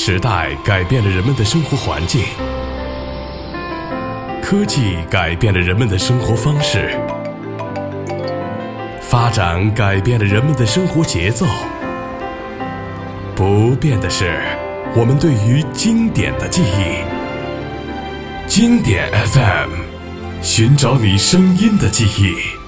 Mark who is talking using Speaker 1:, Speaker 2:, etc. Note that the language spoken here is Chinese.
Speaker 1: 时代改变了人们的生活环境，科技改变了人们的生活方式，发展改变了人们的生活节奏。不变的是我们对于经典的记忆。经典 FM， 寻找你声音的记忆。